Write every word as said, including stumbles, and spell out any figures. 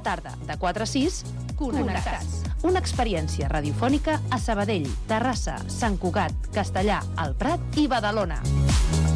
tarda, de quatre a sis, Connectats. Una experiència radiofònica a Sabadell, Terrassa, Sant Cugat, Castellà, el Prat i Badalona.